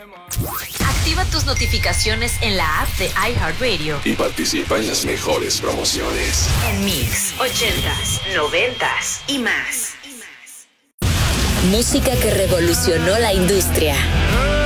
Activa tus notificaciones en la app de iHeartRadio y participa en las mejores promociones. en Mix, 80s, 90s y más. Música que revolucionó la industria.